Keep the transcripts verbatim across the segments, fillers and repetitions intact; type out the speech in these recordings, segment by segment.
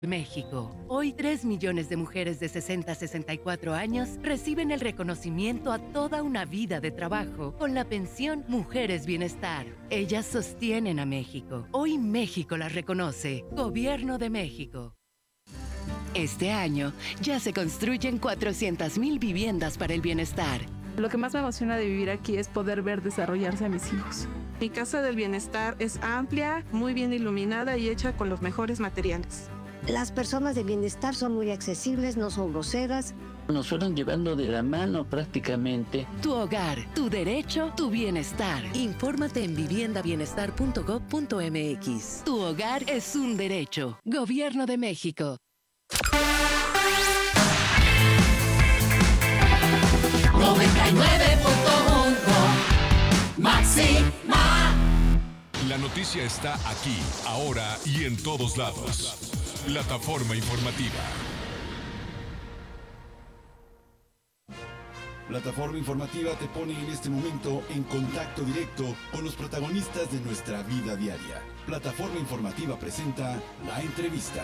México. Hoy tres millones de mujeres de sesenta a sesenta y cuatro años reciben el reconocimiento a toda una vida de trabajo con la pensión Mujeres Bienestar. Ellas sostienen a México. Hoy México las reconoce. Gobierno de México. Este año ya se construyen cuatrocientas mil viviendas para el bienestar. Lo que más me emociona de vivir aquí es poder ver desarrollarse a mis hijos. Mi casa del bienestar es amplia, muy bien iluminada y hecha con los mejores materiales. Las personas de bienestar son muy accesibles, no son groseras. Nos fueron llevando de la mano prácticamente. Tu hogar, tu derecho, tu bienestar. Infórmate en vivienda bienestar punto gob punto eme equis. Tu hogar es un derecho. Gobierno de México. noventa y nueve punto uno Máxima. La noticia está aquí, ahora y en todos lados. Plataforma informativa. Plataforma informativa te pone en este momento en contacto directo con los protagonistas de nuestra vida diaria. Plataforma informativa presenta La Entrevista.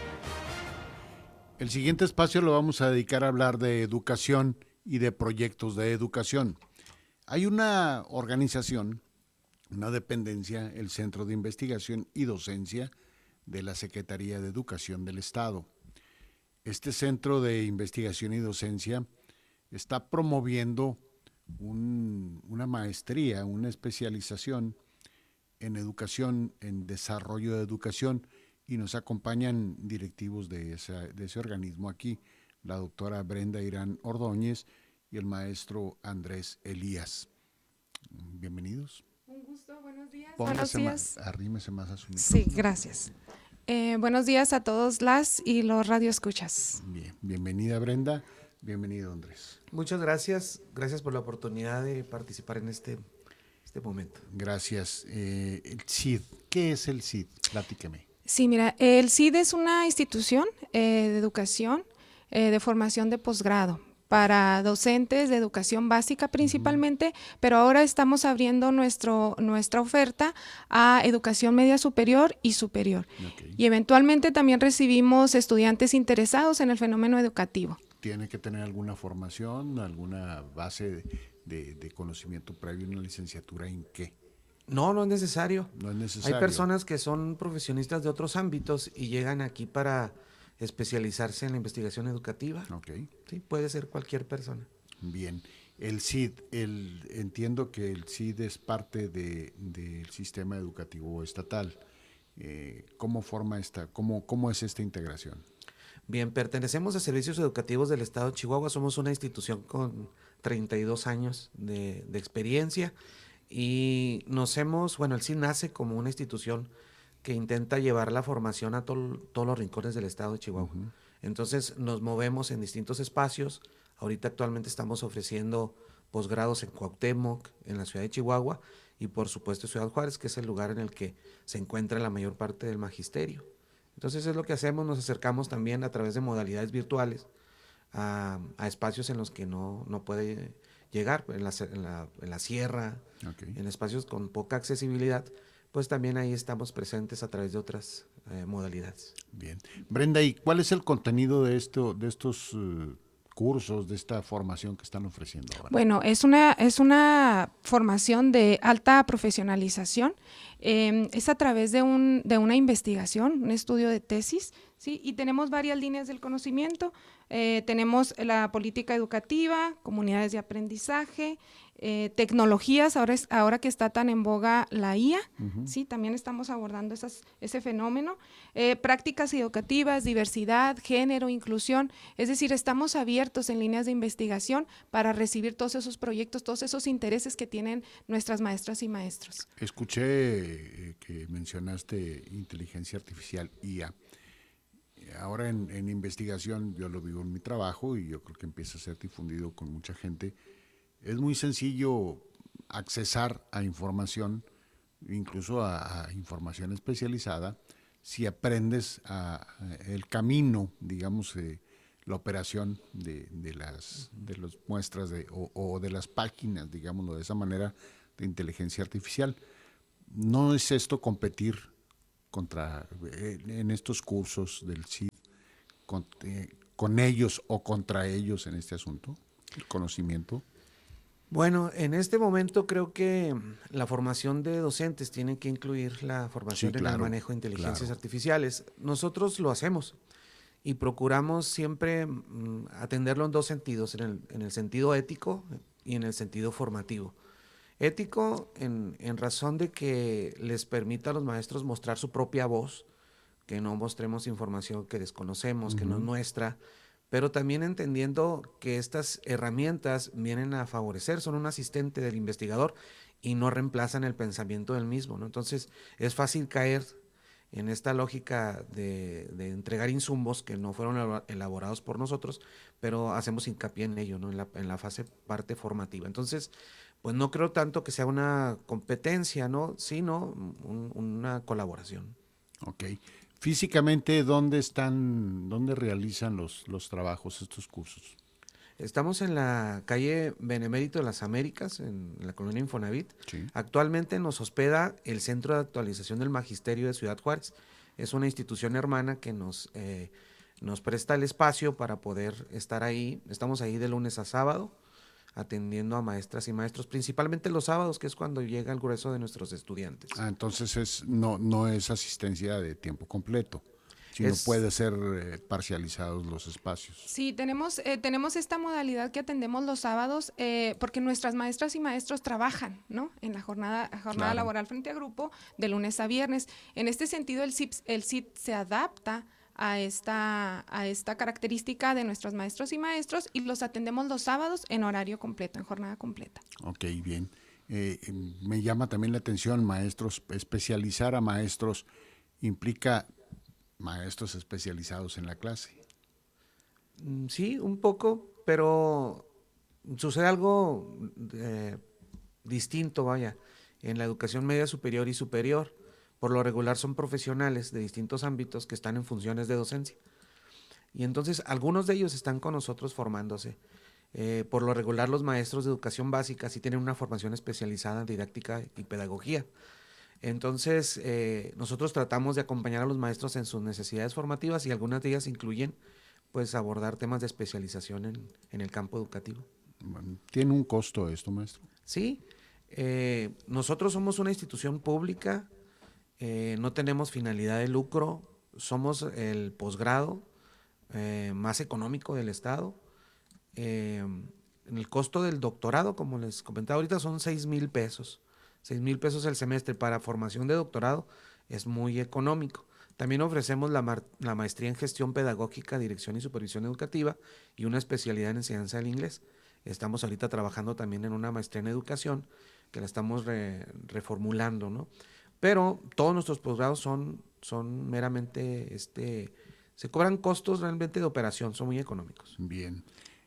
El siguiente espacio lo vamos a dedicar a hablar de educación y de proyectos de educación. Hay una organización, una dependencia, el Centro de Investigación y Docencia de la Secretaría de Educación del Estado. Este Centro de Investigación y Docencia está promoviendo un, una maestría, una especialización en educación, en desarrollo de educación, y nos acompañan directivos de, esa, de ese organismo aquí, la doctora Brenda Irán Ordóñez y el maestro Andrés Elías. Bienvenidos. Un gusto, buenos días. Póngase buenos días. Más, arrímese más a su micrófono. Sí, gracias. Eh, buenos días a todos las y los radioescuchas. Bien, bienvenida Brenda, bienvenido Andrés. Muchas gracias, gracias por la oportunidad de participar en este, este momento. Gracias. Eh, el C I D, ¿qué es el C I D? Platíqueme. Sí, mira, el C I D es una institución eh, de educación, eh, de formación de posgrado para docentes de educación básica principalmente, uh-huh. pero ahora estamos abriendo nuestro, nuestra oferta a educación media superior y superior. Okay. Y eventualmente también recibimos estudiantes interesados en el fenómeno educativo. ¿Tiene que tener alguna formación, alguna base de, de, de conocimiento previo, una licenciatura en qué? No, no es necesario. No es necesario. Hay personas que son profesionistas de otros ámbitos y llegan aquí para especializarse en la investigación educativa. Okay. Sí, puede ser cualquier persona. Bien. El C I D, el, entiendo que el C I D es parte de, del sistema educativo estatal. Eh, ¿Cómo forma esta, cómo, cómo es esta integración? Bien, pertenecemos a Servicios Educativos del Estado de Chihuahua. Somos una institución con treinta y dos años de, de experiencia y nos hemos, bueno, el C I D nace como una institución que intenta llevar la formación a to- todos los rincones del estado de Chihuahua. Uh-huh. Entonces nos movemos en distintos espacios. Ahorita actualmente estamos ofreciendo posgrados en Cuauhtémoc, en la ciudad de Chihuahua, y por supuesto Ciudad Juárez, que es el lugar en el que se encuentra la mayor parte del magisterio. Entonces es lo que hacemos, nos acercamos también a través de modalidades virtuales a, a espacios en los que no, no puede llegar, en la, en la, en la sierra, okay. en espacios con poca accesibilidad, pues también ahí estamos presentes a través de otras eh, modalidades. Bien. Brenda, ¿y cuál es el contenido de esto, de estos uh, cursos, de esta formación que están ofreciendo ahora? Bueno, es una, es una formación de alta profesionalización, eh, es a través de, un, de una investigación, un estudio de tesis, ¿sí? Y tenemos varias líneas del conocimiento, eh, tenemos la política educativa, comunidades de aprendizaje, Eh, tecnologías, ahora, es, ahora que está tan en boga la I A, uh-huh. sí, también estamos abordando esas, ese fenómeno, eh, prácticas educativas, diversidad, género, inclusión, es decir, estamos abiertos en líneas de investigación para recibir todos esos proyectos, todos esos intereses que tienen nuestras maestras y maestros. Escuché eh, que mencionaste inteligencia artificial, I A. Ahora en, en investigación, yo lo vivo en mi trabajo y yo creo que empieza a ser difundido con mucha gente. Es muy sencillo accesar a información, incluso a, a información especializada, si aprendes a, a el camino, digamos, eh, la operación de, de las de las muestras de, o, o de las páginas, digámoslo de esa manera, de inteligencia artificial. ¿No es esto competir contra eh, en estos cursos del C I D, con, eh, con ellos o contra ellos en este asunto, el conocimiento? Bueno, en este momento creo que la formación de docentes tiene que incluir la formación Sí, en claro, el manejo de inteligencias claro. artificiales. Nosotros lo hacemos y procuramos siempre mm, atenderlo en dos sentidos, en el, en el sentido ético y en el sentido formativo. Ético en, en razón de que les permita a los maestros mostrar su propia voz, que no mostremos información que desconocemos, uh-huh. que no es nuestra, pero también entendiendo que estas herramientas vienen a favorecer, son un asistente del investigador y no reemplazan el pensamiento del mismo, ¿no? Entonces es fácil caer en esta lógica de, de entregar insumos que no fueron elaborados por nosotros, pero hacemos hincapié en ello, ¿no? En la, en la fase parte formativa. Entonces, pues no creo tanto que sea una competencia, ¿no? Sino un, una colaboración. Ok. Físicamente, ¿dónde están, dónde realizan los, los trabajos, estos cursos? Estamos en la calle Benemérito de las Américas, en la colonia Infonavit. Sí. Actualmente nos hospeda el Centro de Actualización del Magisterio de Ciudad Juárez. Es una institución hermana que nos, eh, nos presta el espacio para poder estar ahí. Estamos ahí de lunes a sábado, atendiendo a maestras y maestros, principalmente los sábados, que es cuando llega el grueso de nuestros estudiantes. Ah, entonces es, no, no es asistencia de tiempo completo, sino Es- puede ser eh, parcializados los espacios. Sí, tenemos, eh, tenemos esta modalidad que atendemos los sábados eh, porque nuestras maestras y maestros trabajan, ¿no? En la jornada, jornada Claro. laboral frente a grupo de lunes a viernes. En este sentido, el C I P, el C I D se adapta a esta, a esta característica de nuestros maestros y maestros y los atendemos los sábados en horario completo, en jornada completa. Ok, bien. Eh, me llama también la atención, maestros, especializar a maestros implica maestros especializados en la clase. Mm, Sí, un poco, pero sucede algo eh, distinto, vaya, en la educación media superior y superior. Por lo regular son profesionales de distintos ámbitos que están en funciones de docencia. Y entonces algunos de ellos están con nosotros formándose. Eh, por lo regular los maestros de educación básica sí tienen una formación especializada en didáctica y pedagogía. Entonces eh, nosotros tratamos de acompañar a los maestros en sus necesidades formativas y algunas de ellas incluyen pues abordar temas de especialización en, en el campo educativo. Bueno, ¿tiene un costo esto, maestro? Sí, eh, nosotros somos una institución pública, eh, no tenemos finalidad de lucro, somos el posgrado eh, más económico del estado. Eh, el costo del doctorado, como les comentaba ahorita, son seis mil pesos. seis mil pesos el semestre para formación de doctorado es muy económico. También ofrecemos la, mar- la maestría en gestión pedagógica, dirección y supervisión educativa y una especialidad en enseñanza del inglés. Estamos ahorita trabajando también en una maestría en educación que la estamos re- reformulando, ¿no? Pero todos nuestros posgrados son, son meramente, este, se cobran costos realmente de operación, son muy económicos. Bien.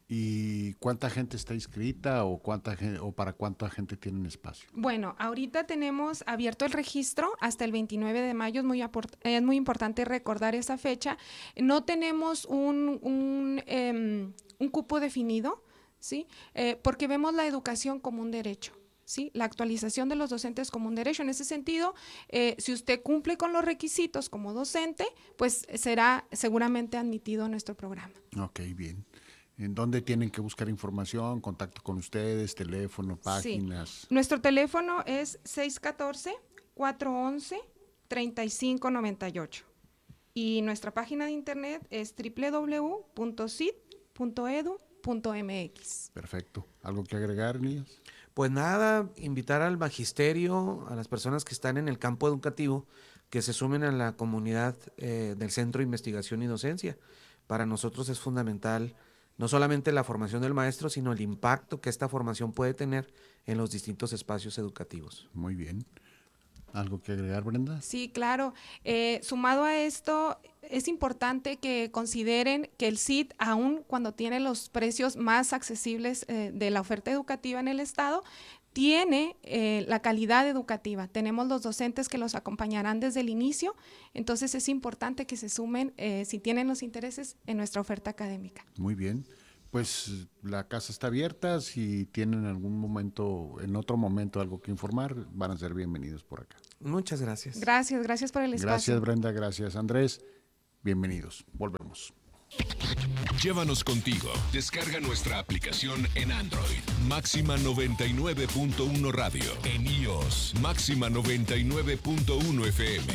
¿Y cuánta gente está inscrita o cuánta gen- o para cuánta gente tienen espacio? Bueno, ahorita tenemos abierto el registro hasta el veintinueve de mayo, es muy, aport- es muy importante recordar esa fecha. No tenemos un, un, em, un cupo definido, ¿sí? Eh, porque vemos la educación como un derecho. ¿Sí? La actualización de los docentes como un derecho. En ese sentido, eh, si usted cumple con los requisitos como docente, pues será seguramente admitido a nuestro programa. Ok, bien. ¿En dónde tienen que buscar información, contacto con ustedes, teléfono, páginas? Sí. Nuestro teléfono es seis uno cuatro, cuatro uno uno, tres cinco nueve ocho y nuestra página de internet es doble u doble u doble u punto c i d punto e d u punto m x. Perfecto. ¿Algo que agregar, Elías? Pues nada, invitar al magisterio, a las personas que están en el campo educativo, que se sumen a la comunidad eh, del Centro de Investigación y Docencia. Para nosotros es fundamental no solamente la formación del maestro, sino el impacto que esta formación puede tener en los distintos espacios educativos. Muy bien. ¿Algo que agregar, Brenda? Sí, claro. Eh, sumado a esto, es importante que consideren que el C I D, aun cuando tiene los precios más accesibles eh, de la oferta educativa en el estado, tiene eh, la calidad educativa. Tenemos los docentes que los acompañarán desde el inicio, entonces es importante que se sumen, eh, si tienen los intereses, en nuestra oferta académica. Muy bien. Pues la casa está abierta. Si tienen algún momento, en otro momento, algo que informar, van a ser bienvenidos por acá. Muchas gracias. Gracias, gracias por el espacio. Gracias, Brenda, gracias, Andrés. Bienvenidos. Volvemos. Llévanos contigo. Descarga nuestra aplicación en Android. Máxima noventa y nueve punto uno Radio. En iOS. Máxima noventa y nueve punto uno F M.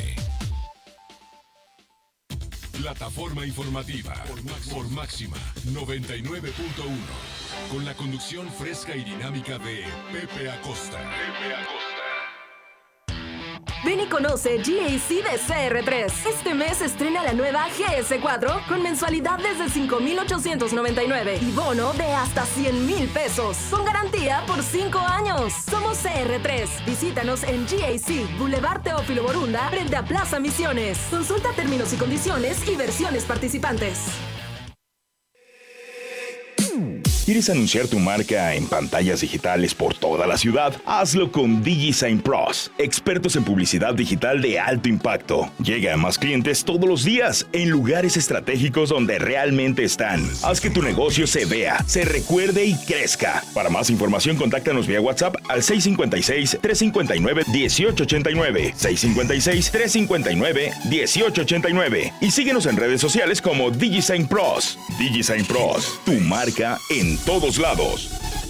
Plataforma informativa por Máxima, por Máxima noventa y nueve punto uno. Con la conducción fresca y dinámica de Pepe Acosta. Pepe Acosta. Ven y conoce G A C de C R tres. Este mes estrena la nueva G S cuatro con mensualidad desde cinco mil ochocientos noventa y nueve y bono de hasta cien mil pesos. Con garantía por cinco años. Somos C R tres. Visítanos en G A C, Boulevard Teófilo Borunda, frente a Plaza Misiones. Consulta términos y condiciones y versiones participantes. ¿Quieres anunciar tu marca en pantallas digitales por toda la ciudad? Hazlo con DigiSign Pros, expertos en publicidad digital de alto impacto. Llega a más clientes todos los días, en lugares estratégicos donde realmente están. Haz que tu negocio se vea, se recuerde y crezca. Para más información, contáctanos vía WhatsApp al seis cinco seis, tres cinco nueve, uno ocho ocho nueve, seis cinco seis, tres cinco nueve, uno ocho ocho nueve y síguenos en redes sociales como DigiSign Pros. DigiSign Pros, tu marca en todos lados.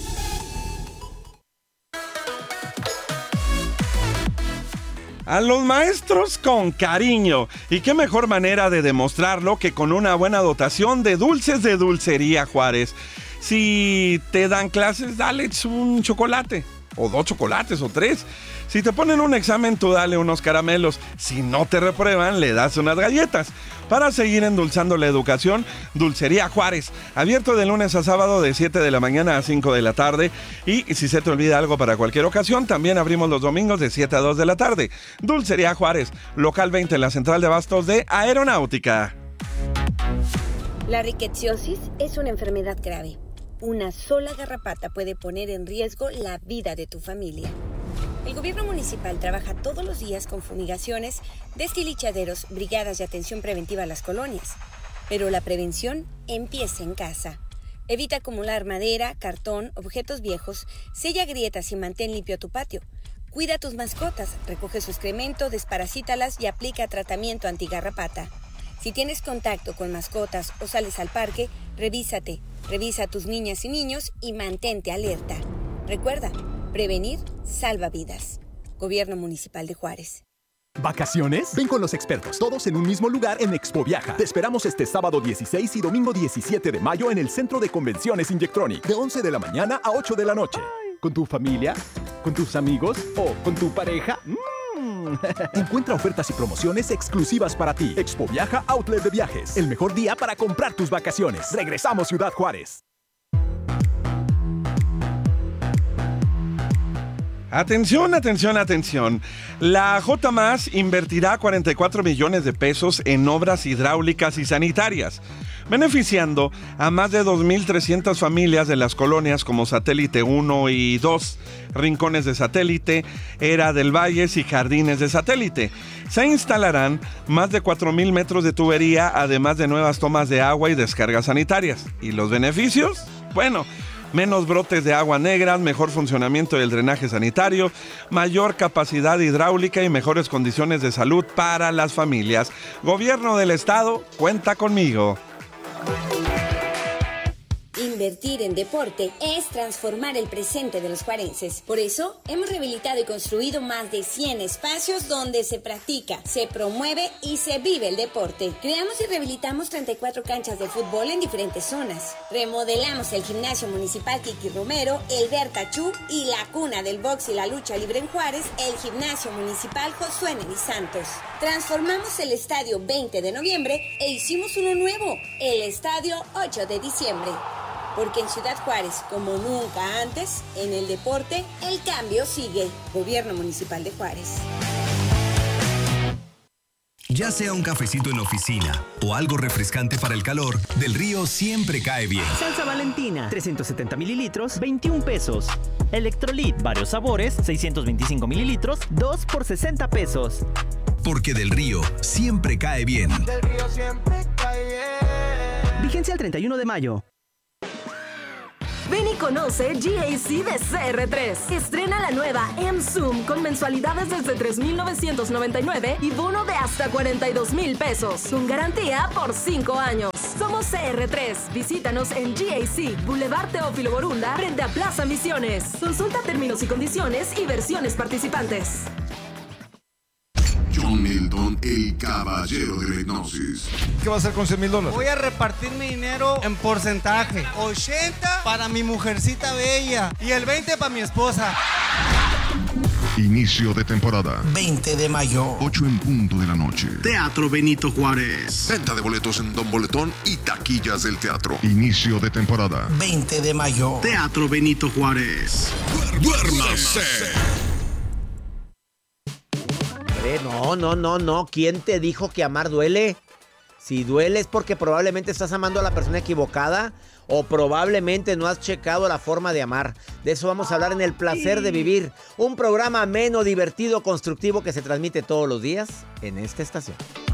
A los maestros con cariño. Y qué mejor manera de demostrarlo que con una buena dotación de dulces de Dulcería Juárez. Si te dan clases, dale un chocolate. O dos chocolates o tres. Si te ponen un examen, tú dale unos caramelos. Si no te reprueban, le das unas galletas. Para seguir endulzando la educación, Dulcería Juárez, abierto de lunes a sábado de siete de la mañana a cinco de la tarde. Y si se te olvida algo para cualquier ocasión, también abrimos los domingos de siete a dos de la tarde. Dulcería Juárez, local veinte en la central de abastos de Aeronáutica. La rickettsiosis es una enfermedad grave. Una sola garrapata puede poner en riesgo la vida de tu familia. El gobierno municipal trabaja todos los días con fumigaciones, destilichaderos, brigadas de atención preventiva a las colonias. Pero la prevención empieza en casa. Evita acumular madera, cartón, objetos viejos, sella grietas y mantén limpio tu patio. Cuida a tus mascotas, recoge su excremento, desparasítalas y aplica tratamiento antigarrapata. Si tienes contacto con mascotas o sales al parque, revísate, revisa a tus niñas y niños y mantente alerta. Recuerda, prevenir salva vidas. Gobierno Municipal de Juárez. ¿Vacaciones? Ven con los expertos, todos en un mismo lugar en Expo Viaja. Te esperamos este sábado dieciséis y domingo diecisiete de mayo en el Centro de Convenciones Injectronic, de once de la mañana a ocho de la noche. ¿Con tu familia? ¿Con tus amigos? ¿O con tu pareja? ¡Mmm! Encuentra ofertas y promociones exclusivas para ti. Expo Viaja Outlet de Viajes. El mejor día para comprar tus vacaciones. Regresamos Ciudad Juárez. Atención, atención, atención. La J más invertirá cuarenta y cuatro millones de pesos en obras hidráulicas y sanitarias, beneficiando a más de dos mil trescientas familias de las colonias como Satélite uno y dos, Rincones de Satélite, Era del Valles y Jardines de Satélite. Se instalarán más de cuatro mil metros de tubería, además de nuevas tomas de agua y descargas sanitarias. ¿Y los beneficios? Bueno, menos brotes de agua negras, mejor funcionamiento del drenaje sanitario, mayor capacidad hidráulica y mejores condiciones de salud para las familias. Gobierno del Estado, cuenta conmigo. Invertir en deporte es transformar el presente de los juarenses. Por eso, hemos rehabilitado y construido más de cien espacios donde se practica, se promueve y se vive el deporte. Creamos y rehabilitamos treinta y cuatro canchas de fútbol en diferentes zonas. Remodelamos el Gimnasio Municipal Kiki Romero, el Berta Chu y la cuna del box y la lucha libre en Juárez, el Gimnasio Municipal Josué Nevis Santos. Transformamos el Estadio veinte de noviembre e hicimos uno nuevo, el Estadio ocho de diciembre. Porque en Ciudad Juárez, como nunca antes, en el deporte, el cambio sigue. Gobierno Municipal de Juárez. Ya sea un cafecito en la oficina o algo refrescante para el calor, Del Río siempre cae bien. Salsa Valentina, trescientos setenta mililitros, veintiún pesos. Electrolit, varios sabores, seiscientos veinticinco mililitros, dos por sesenta pesos. Porque Del Río siempre cae bien. Del Río siempre cae bien. Vigencia el treinta y uno de mayo. Ven y conoce G A C de C R tres. Estrena la nueva M Zoom con mensualidades desde tres mil novecientos noventa y nueve y bono de hasta cuarenta y dos mil pesos. Con garantía por cinco años. Somos C R tres. Visítanos en G A C, Boulevard Teófilo Borunda, frente a Plaza Misiones. Consulta términos y condiciones y versiones participantes. John Milton, el caballero de la hipnosis. ¿Qué va a hacer con cien mil dólares? Voy a repartir mi dinero en porcentaje. ochenta para mi mujercita bella y el veinte para mi esposa. Inicio de temporada. veinte de mayo. ocho en punto de la noche. Teatro Benito Juárez. Venta de boletos en Don Boletón y taquillas del teatro. Inicio de temporada. veinte de mayo. Teatro Benito Juárez. ¡Duérmase! No, no, no, no. ¿Quién te dijo que amar duele? Si duele es porque probablemente estás amando a la persona equivocada o probablemente no has checado la forma de amar. De eso vamos a hablar en El Placer de Vivir, un programa ameno, divertido, constructivo que se transmite todos los días en esta estación.